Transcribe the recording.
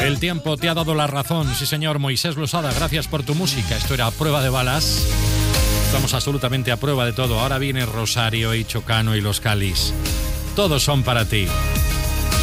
El tiempo te ha dado la razón, sí señor. Moisés Losada, gracias por tu música. Esto era A Prueba de Balas. Estamos absolutamente a prueba de todo. Ahora viene Rosario y Chocano y los Calis. Todos son para ti.